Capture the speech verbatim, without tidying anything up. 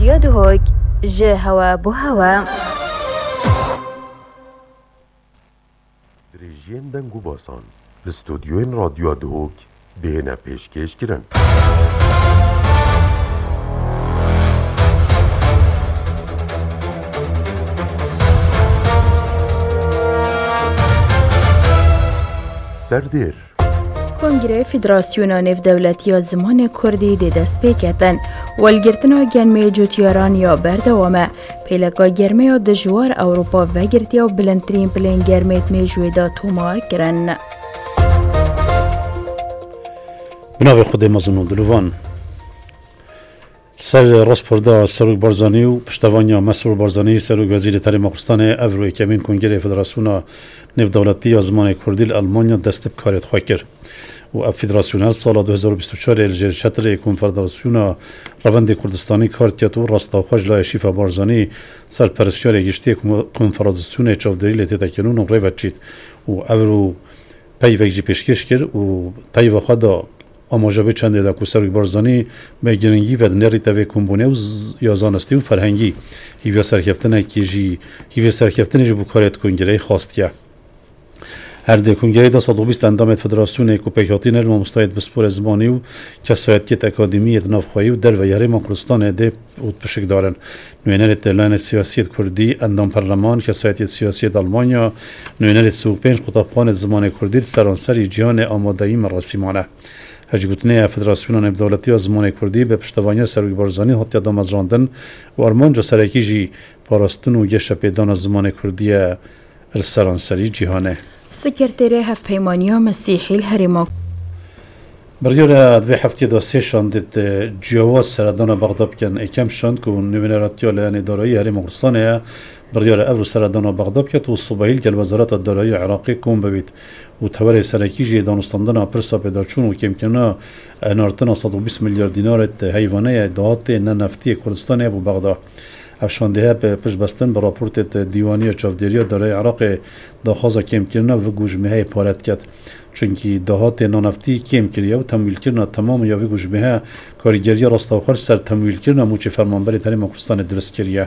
رادیو دهوک جه هوا بو هوا دريجين دنگو باسان الاستوديوين راديو دهوك دهنا پیشکش کرن. سردیر کنگره فدراسیون نف دولتی زمان کردی دی دست پیکتن والگرتنا گرمه جوتیاران یا بردوامه پیلکا گرمه دجوار اوروپا و گرتی و بلندترین پلین گرمیت میجوی دا تومار کرن. بناوی خود مزنون دلوان سر راسپوردا سروک بارزانی و پشتوانیا مسرور بارزانی سروک وزیر تعلیم افغانستان اوروی کمین کنگره فدراسیون نف دولتی زمان کردی آلمانیا دست بکارت خواهد کرد و فدراسیونال سال دو هزار و بیست و چهار الجر شطر کنفدراسیون روند کردستانی کارتیات و راستاخوش لای شیفا بارزانی سرپرستیار گشتی کنفدراسیون چاودری لطیت کنون و روی چید و اورو پی ویجی پیشکش کرد و پی و خدا آماجابه چنده دا کسروک بارزانی به گرنگی و دنری توی کمبونه و یازانستی و فرهنگی هیویا سرکفتنه که جی هیویا سرکفتنه جی بکارت کنگره خواست که هر ده کنگره دا صد و بیست اندامت فدراسیون کوپیکاتی نرم مستعد بسپور زمانی و کسایتیت اکادمی نافخواهی و در و یاری مکرستان ده بود پشک دارن نوینرت لان سیاسیت کردی اندام پرلمان کسایتیت سیاسیت آلمانیا نوینرت سوپنج قطابخان زمان کردی سرانسری جهان آمادهی مراسمانه هجگوتنه فدراسیون نف دولتی زمان کردی به پشتوانی سروک بارزانی هاتیا دام از راندن و ارمانجا سرکی جی پاراستن و گشت پیدان زمان کردی السرانسری جهانه سکرتری هفت پیمانیا مسیحی الهرما بریار دوی هفته دا سه شاندید جواز سردان بغداد کن اکم شاند که نوینراتی لیان دارایی هرم مغرستانه بریار ابرو سردان بغداد کت و صبحیل که وزارت دارایی عراقی کن ببید و توری سرکی جی دانستاندن پرسا پیدا چون و کم کنه نارتن صد و بیست میلیارد دینارت حیوانه دهات نفتی کردستان ابو بغداد افشانده به پش بستن به راپورت دیوانی چاودری دارای عراق داخواز کم کردن و گوشمه پارت کرد چونکی دهات نانفتی کم کردن و تمویل کردن تمام یا گوشمه کارگری راستاخر سر تمویل کردن موچ فرمانبری تعلیم مکرستان درست کردن